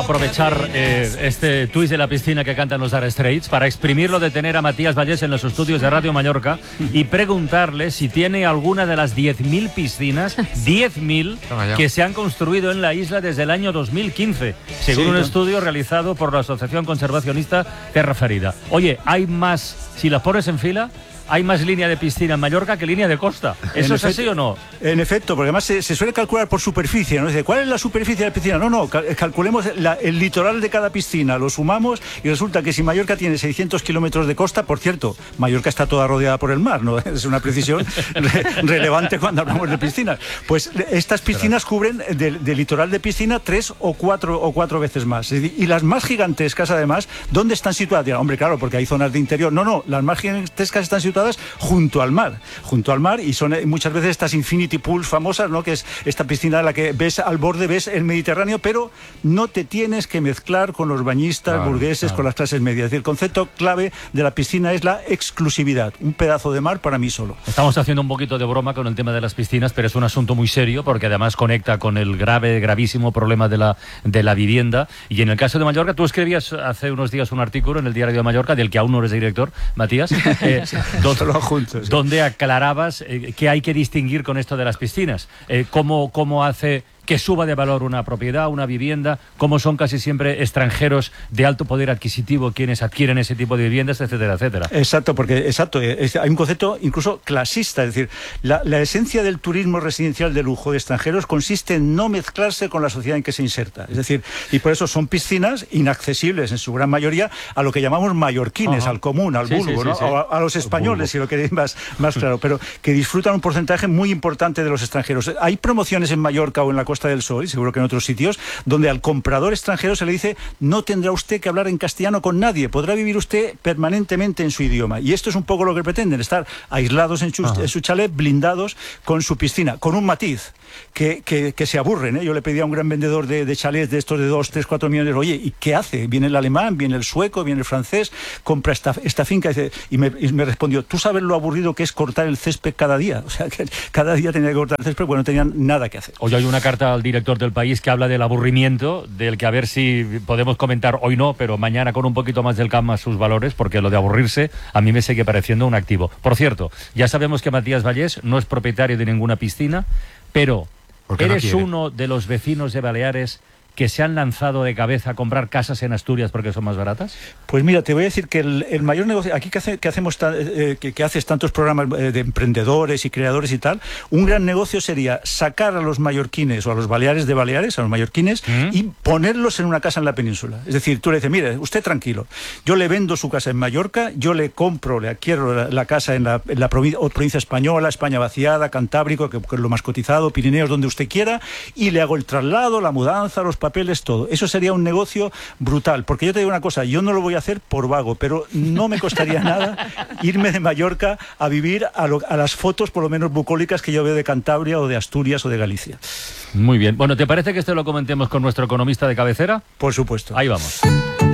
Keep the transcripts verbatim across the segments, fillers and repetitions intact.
Aprovechar eh, este twist de la piscina que cantan los Dire Straits para exprimirlo, de tener a Matías Vallés en los estudios de Radio Mallorca y preguntarle si tiene alguna de las diez mil piscinas, diez mil, que se han construido en la isla desde el año dos mil quince, según sí, un estudio realizado por la Asociación Conservacionista Terra Ferida. Oye, ¿hay más, si las pones en fila, hay más línea de piscina en Mallorca que línea de costa? ¿Eso es así o no? En efecto, porque además se, se suele calcular por superficie, ¿no? Dice, ¿cuál es la superficie de la piscina? No, no, cal calculemos la, el litoral de cada piscina, lo sumamos y resulta que si Mallorca tiene seiscientos kilómetros de costa, por cierto, Mallorca está toda rodeada por el mar, ¿no? Es una precisión re relevante cuando hablamos de piscinas. Pues estas piscinas cubren del de litoral de piscina tres o cuatro, o cuatro veces más. Y las más gigantescas, además, ¿dónde están situadas? Dirán, hombre, claro, porque hay zonas de interior. No, no, las más gigantescas están situadas junto al mar, junto al mar, y son muchas veces estas infinity pools famosas, ¿no? Que es esta piscina en la que ves al borde, ves el Mediterráneo, pero no te tienes que mezclar con los bañistas claro, burgueses, claro. con las clases medias. Es decir, el concepto clave de la piscina es la exclusividad, un pedazo de mar para mí solo. Estamos haciendo un poquito de broma con el tema de las piscinas, pero es un asunto muy serio porque además conecta con el grave, gravísimo problema de la, de la vivienda. Y en el caso de Mallorca, tú escribías hace unos días un artículo en el Diario de Mallorca, del que aún no eres director, Matías, eh, donde, juntos, sí. donde aclarabas eh, que hay que distinguir con esto de las piscinas. Eh, cómo, cómo hace que suba de valor una propiedad, una vivienda, cómo son casi siempre extranjeros de alto poder adquisitivo quienes adquieren ese tipo de viviendas, etcétera, etcétera. Exacto, porque exacto, es, hay un concepto incluso clasista, es decir, la, la esencia del turismo residencial de lujo de extranjeros consiste en no mezclarse con la sociedad en que se inserta, es decir, y por eso son piscinas inaccesibles en su gran mayoría a lo que llamamos mallorquines, Ajá. al común, al sí, vulgo, sí, ¿no? sí, sí. A, a los españoles, si lo queréis más, más claro, pero que disfrutan un porcentaje muy importante de los extranjeros. Hay promociones en Mallorca o en la Costa del Sol, y seguro que en otros sitios, donde al comprador extranjero se le dice no tendrá usted que hablar en castellano con nadie, podrá vivir usted permanentemente en su idioma. Y esto es un poco lo que pretenden, estar aislados en su, en su chalet, blindados con su piscina, con un matiz, que, que, que se aburren, ¿eh? Yo le pedí a un gran vendedor de, de chalets de estos de dos, tres, cuatro millones, oye, ¿y qué hace? Viene el alemán, viene el sueco, viene el francés, compra esta, esta finca y, dice, y, me, y me respondió, ¿tú sabes lo aburrido que es cortar el césped cada día? O sea, que cada día tenía que cortar el césped porque no tenían nada que hacer. Hoy hay una carta al director del País que habla del aburrimiento, del que a ver si podemos comentar hoy no, pero mañana con un poquito más del calma sus valores, porque lo de aburrirse a mí me sigue pareciendo un activo. Por cierto, ya sabemos que Matías Vallés no es propietario de ninguna piscina, pero eres no uno de los vecinos de Baleares que se han lanzado de cabeza a comprar casas en Asturias porque son más baratas. Pues mira, te voy a decir que el, el mayor negocio, aquí que, hace, que hacemos eh, que, que haces tantos programas de emprendedores y creadores y tal, un gran negocio sería sacar a los mallorquines o a los baleares de Baleares, a los mallorquines, ¿Mm? y ponerlos en una casa en la península. Es decir, tú le dices, mire, usted tranquilo, yo le vendo su casa en Mallorca, yo le compro, le adquiero la, la casa en la, en la provincia, o provincia española, España vaciada, Cantábrico, que, que es lo más cotizado, Pirineos, donde usted quiera, y le hago el traslado, la mudanza, los papeles, todo. Eso sería un negocio brutal, porque yo te digo una cosa, yo no lo voy a hacer por vago, pero no me costaría nada irme de Mallorca a vivir a, lo, a las fotos por lo menos bucólicas que yo veo de Cantabria o de Asturias o de Galicia. Muy bien. Bueno, ¿te parece que esto lo comentemos con nuestro economista de cabecera? Por supuesto. Ahí vamos.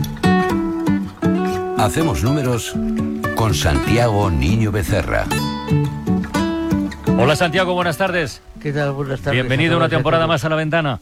Hacemos números con Santiago Niño Becerra. Hola Santiago, buenas tardes. ¿Qué tal? Buenas tardes. Bienvenido a una temporada más a La Ventana.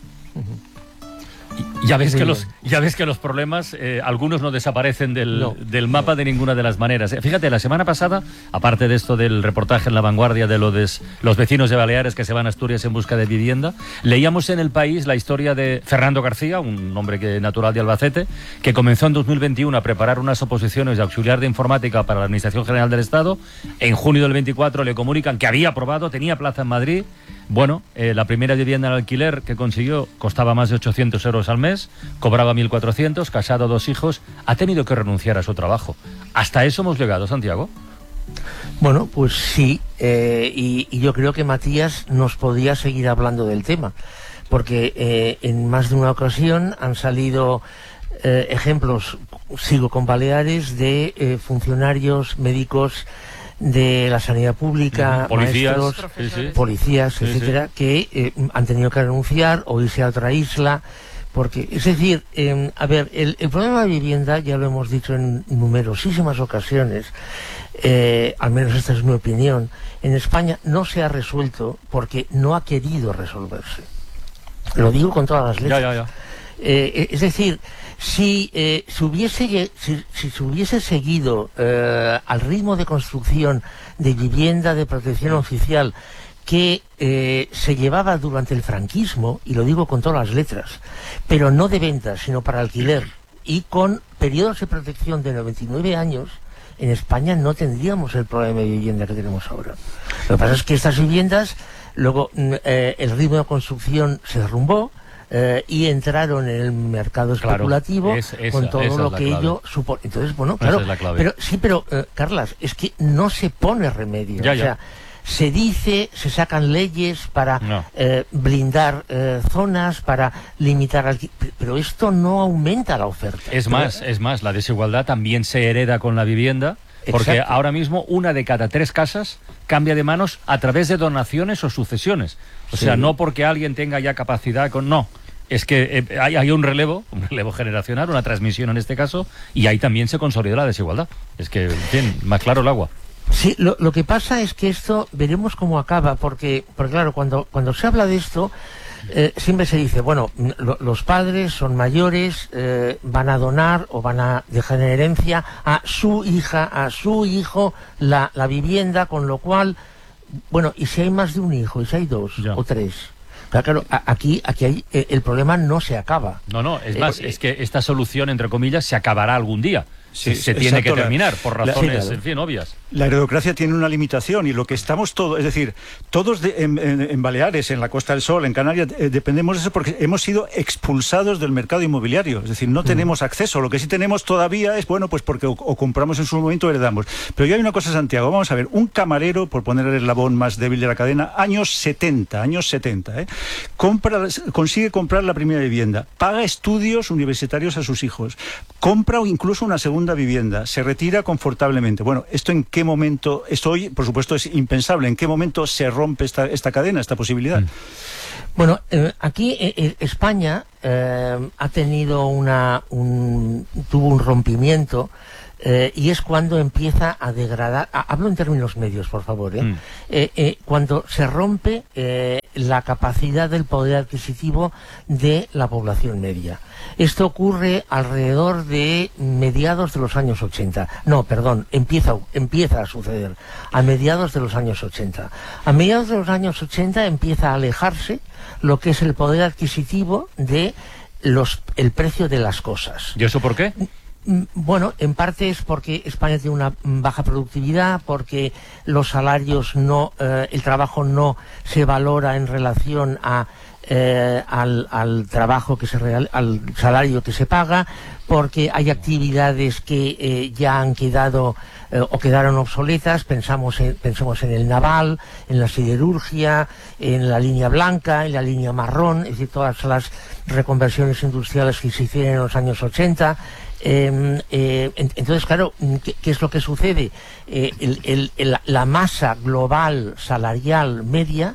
Ya ves, que los, ya ves que los problemas, eh, algunos no desaparecen del, no, del mapa no. de ninguna de las maneras. Fíjate, la semana pasada, aparte de esto del reportaje en La Vanguardia de lo de los vecinos de Baleares que se van a Asturias en busca de vivienda, leíamos en El País la historia de Fernando García, un hombre que, natural de Albacete, que comenzó en dos mil veintiuno a preparar unas oposiciones de auxiliar de informática para la Administración General del Estado. En junio del veinticuatro le comunican que había aprobado, tenía plaza en Madrid. Bueno, eh, la primera vivienda en alquiler que consiguió costaba más de ochocientos euros al mes, cobraba mil cuatrocientos, casado, dos hijos, ha tenido que renunciar a su trabajo. ¿Hasta eso hemos llegado, Santiago? Bueno, pues sí, eh, y, y yo creo que Matías nos podría seguir hablando del tema, porque eh, en más de una ocasión han salido eh, ejemplos, sigo con Baleares, de eh, funcionarios médicos de la sanidad pública, policías, maestros, sí, sí. policías, sí, etcétera, sí. que eh, han tenido que renunciar o irse a otra isla, porque, es decir, eh, a ver, el, el problema de la vivienda, ya lo hemos dicho en numerosísimas ocasiones, eh, al menos esta es mi opinión, en España no se ha resuelto porque no ha querido resolverse. Lo digo con todas las letras. Ya, ya, ya. Eh, es decir, si, eh, si, hubiese, si, si se hubiese seguido eh, al ritmo de construcción de vivienda de protección oficial que eh, se llevaba durante el franquismo, y lo digo con todas las letras, pero no de venta, sino para alquiler, y con periodos de protección de noventa y nueve años, en España no tendríamos el problema de vivienda que tenemos ahora. Lo que pasa es que estas viviendas, luego eh, el ritmo de construcción se derrumbó, Eh, y entraron en el mercado especulativo, claro, es, esa, con todo lo que ello supone. Entonces, bueno, claro, es pero sí, pero eh, Carlas, es que no se pone remedio. Ya, o sea, ya. se dice, se sacan leyes para no. eh, blindar eh, zonas, para limitar al... pero esto no aumenta la oferta. Es pero, más, es más, la desigualdad también se hereda con la vivienda. Porque Exacto. ahora mismo una de cada tres casas cambia de manos a través de donaciones o sucesiones. O sí. sea, no porque alguien tenga ya capacidad con... No, es que eh, hay, hay un relevo, un relevo generacional, una transmisión en este caso, y ahí también se consolida la desigualdad. Es que, bien, más claro el agua. Sí, lo, lo que pasa es que esto veremos cómo acaba, porque, porque claro, cuando, cuando se habla de esto... Eh, siempre se dice, bueno, lo, los padres son mayores, eh, van a donar o van a dejar en herencia a su hija, a su hijo, la, la vivienda, con lo cual, bueno, y si hay más de un hijo, y si hay dos ya. o tres... Claro, claro, aquí, aquí hay, eh, el problema no se acaba. No, no, es más, eh, es que esta solución, entre comillas, se acabará algún día. Sí, se exacto, tiene que terminar, la, por razones, la, sí, claro. en fin, obvias. La heredocracia tiene una limitación, y lo que estamos todos, es decir, todos de, en, en, en Baleares, en la Costa del Sol, en Canarias, eh, dependemos de eso porque hemos sido expulsados del mercado inmobiliario. Es decir, no mm. tenemos acceso. Lo que sí tenemos todavía es, bueno, pues porque o, o compramos en su momento o heredamos. Pero ya hay una cosa, Santiago, vamos a ver, un camarero, por poner el eslabón más débil de la cadena, años setenta, años setenta, ¿eh? Compra, consigue comprar la primera vivienda, paga estudios universitarios a sus hijos, compra o incluso una segunda vivienda, se retira confortablemente. Bueno, ¿esto en qué momento? Esto hoy, por supuesto, es impensable. ¿En qué momento se rompe esta, esta cadena, esta posibilidad? Mm. Bueno, eh, aquí eh, España eh, ha tenido una... Un, tuvo un rompimiento eh, y es cuando empieza a degradar... A, hablo en términos medios, por favor. ¿eh? Mm. Eh, eh, cuando se rompe eh, la capacidad del poder adquisitivo de la población media. Esto ocurre alrededor de mediados de los años ochenta. No, perdón, empieza, empieza a suceder a mediados de los años ochenta. A mediados de los años ochenta empieza a alejarse lo que es el poder adquisitivo de los, el precio de las cosas. ¿Y eso por qué? Bueno, en parte es porque España tiene una baja productividad, porque los salarios no, eh, el trabajo no se valora en relación a Eh, al, al trabajo que se real, al salario que se paga, porque hay actividades que eh, ya han quedado eh, o quedaron obsoletas. Pensamos en, pensemos en el naval, en la siderurgia, en la línea blanca, en la línea marrón, es decir, todas las reconversiones industriales que se hicieron en los años ochenta. Eh, eh, entonces, claro, ¿qué, qué es lo que sucede? Eh, el, el, el, la masa global salarial media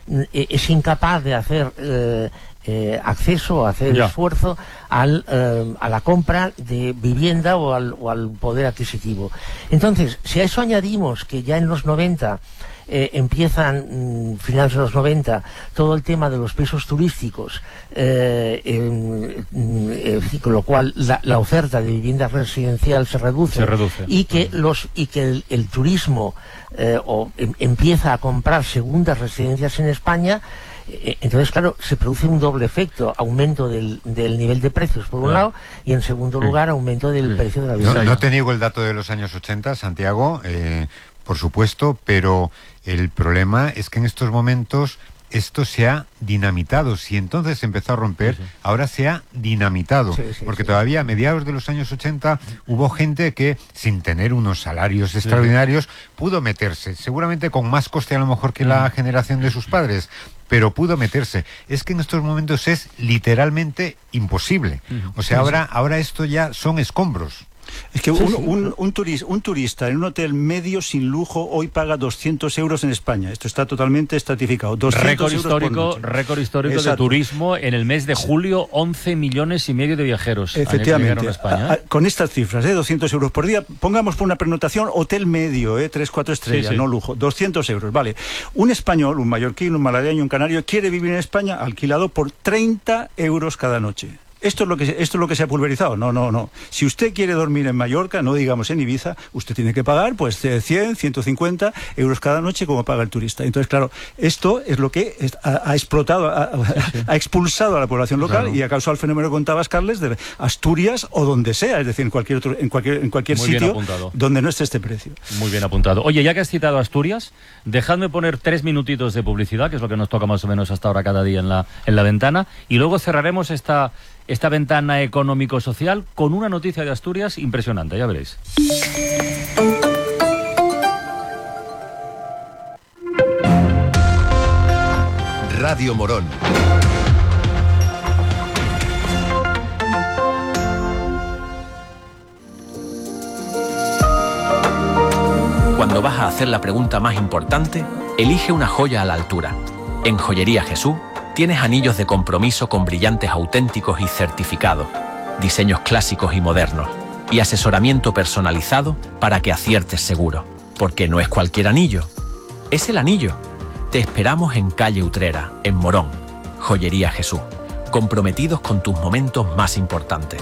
es incapaz de hacer eh, eh, acceso, hacer ya. esfuerzo al, eh, a la compra de vivienda o al, o al poder adquisitivo. Entonces, si a eso añadimos que ya en los noventa eh, empiezan, finales de los noventa, todo el tema de los pisos turísticos, eh, eh, eh, con lo cual la, la oferta de vivienda residencial se reduce, se reduce. y que los y que el, el turismo eh, o em, empieza a comprar segundas residencias en España. Entonces, claro, se produce un doble efecto: aumento del, del nivel de precios por un claro. lado, y en segundo lugar aumento del sí. precio de la vivienda. No, no te niego el dato de los años ochenta, Santiago, eh, por supuesto, pero el problema es que en estos momentos esto se ha dinamitado. Si entonces se empezó a romper, sí, sí. ahora se ha dinamitado. Sí, sí, porque sí. todavía a mediados de los años ochenta hubo gente que, sin tener unos salarios sí. extraordinarios, pudo meterse, seguramente con más coste a lo mejor que la generación de sus padres, pero pudo meterse. Es que en estos momentos es literalmente imposible. O sea, ahora, ahora esto ya son escombros. Es que un, un, un, turista, un turista en un hotel medio sin lujo hoy paga doscientos euros en España. Esto está totalmente estratificado. Récord histórico, récord histórico de turismo en el mes de julio, once millones y medio de viajeros. Efectivamente. A España, ¿eh? a, a, con estas cifras, ¿eh? doscientos euros por día. Pongamos por una pernotación hotel medio, ¿eh? tres, cuatro estrellas, sí, sí. no lujo. doscientos euros, vale. Un español, un mallorquín, un malagueño, un canario quiere vivir en España alquilado por treinta euros cada noche. esto es lo que esto es lo que se ha pulverizado. No, no, no. Si usted quiere dormir en Mallorca, no digamos en Ibiza, usted tiene que pagar pues cien, ciento cincuenta euros cada noche como paga el turista. Entonces, claro, esto es lo que ha, ha explotado, ha, ha expulsado a la población local, claro, y ha causado el fenómeno que contabas, Carles, de Asturias o donde sea, es decir, en cualquier otro, en cualquier, en cualquier sitio donde no esté este precio. Muy bien apuntado. Oye, ya que has citado Asturias, dejadme poner tres minutitos de publicidad, que es lo que nos toca más o menos hasta ahora cada día en la, en la ventana, y luego cerraremos esta, esta ventana económico-social con una noticia de Asturias impresionante, ya veréis. Radio Morón. Cuando vas a hacer la pregunta más importante, elige una joya a la altura. En Joyería Jesús tienes anillos de compromiso con brillantes auténticos y certificados, diseños clásicos y modernos, y asesoramiento personalizado para que aciertes seguro. Porque no es cualquier anillo, es el anillo. Te esperamos en calle Utrera, en Morón. Joyería Jesús, comprometidos con tus momentos más importantes.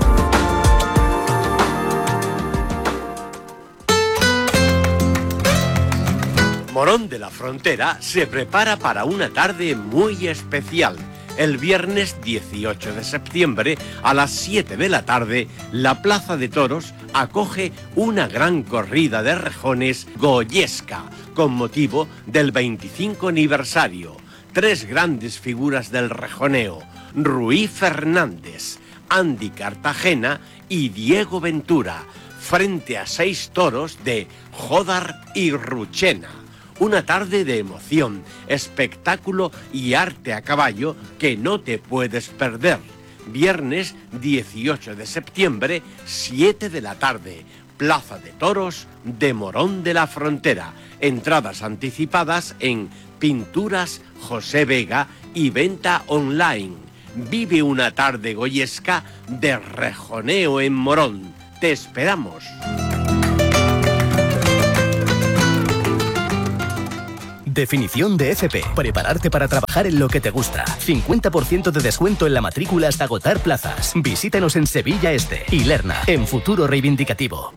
Morón de la Frontera se prepara para una tarde muy especial. El viernes dieciocho de septiembre a las siete de la tarde, la Plaza de Toros acoge una gran corrida de rejones goyesca con motivo del veinticinco aniversario. Tres grandes figuras del rejoneo, Ruy Fernández, Andy Cartagena y Diego Ventura, frente a seis toros de Jódar y Ruchena. Una tarde de emoción, espectáculo y arte a caballo que no te puedes perder. Viernes dieciocho de septiembre, siete de la tarde. Plaza de Toros de Morón de la Frontera. Entradas anticipadas en Pinturas José Vega y venta online. Vive una tarde goyesca de rejoneo en Morón. Te esperamos. Definición de F P. Prepararte para trabajar en lo que te gusta. cincuenta por ciento de descuento en la matrícula hasta agotar plazas. Visítanos en Sevilla Este y Lerna, en Futuro Reivindicativo.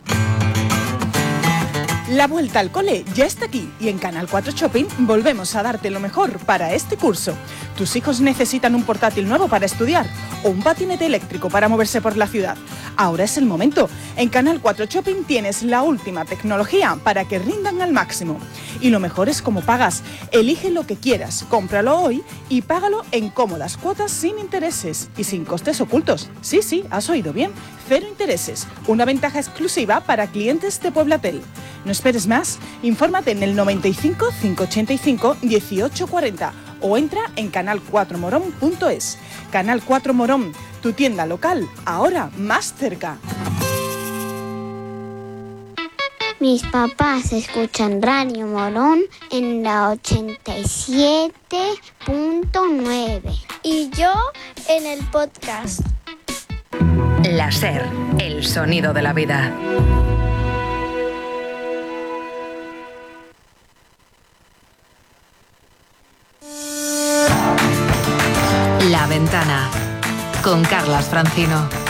La vuelta al cole ya está aquí y en Canal cuatro Shopping volvemos a darte lo mejor para este curso. ¿Tus hijos necesitan un portátil nuevo para estudiar o un patinete eléctrico para moverse por la ciudad? Ahora es el momento. En Canal cuatro Shopping tienes la última tecnología para que rindan al máximo. Y lo mejor es cómo pagas. Elige lo que quieras, cómpralo hoy y págalo en cómodas cuotas sin intereses y sin costes ocultos. Sí, sí, has oído bien. Cero intereses. Una ventaja exclusiva para clientes de Pueblatel. No esperes más. Infórmate en el noventa y cinco, cinco ochenta y cinco, dieciocho cuarenta o entra en canal cuatro morón punto es. Canal cuatro Morón, tu tienda local, ahora más cerca. Mis papás escuchan Radio Morón en la ochenta y siete punto nueve y yo en el podcast. La SER, el sonido de la vida. La Ventana, con Carlas Francino.